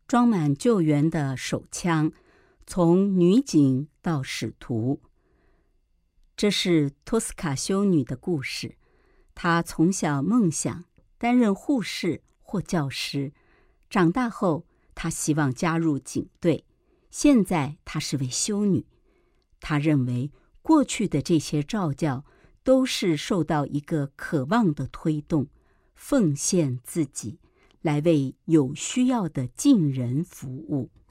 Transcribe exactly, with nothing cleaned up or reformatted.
装满救援的手枪，从女警到使徒。这是托斯卡修女的故事。她从小梦想担任护士或教师，长大后她希望加入警队，现在她是位修女。她认为过去的这些召叫都是受到一个渴望的推动，奉献自己来为有需要的近人服务。